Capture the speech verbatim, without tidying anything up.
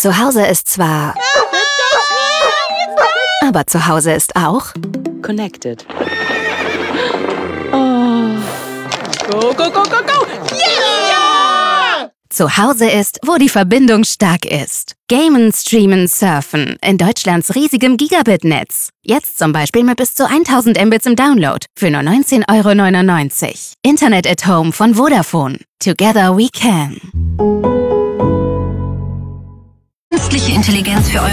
Zu Hause ist zwar... Aber zu Hause ist auch... Connected. Oh. Go, go, go, go, go! Yeah! Zu Hause ist, wo die Verbindung stark ist. Gamen, streamen, surfen. In Deutschlands riesigem Gigabit-Netz. Jetzt zum Beispiel mit bis zu tausend Mbits im Download. Für nur neunzehn Euro neunundneunzig. Internet at Home von Vodafone. Together we can. Künstliche Intelligenz für eure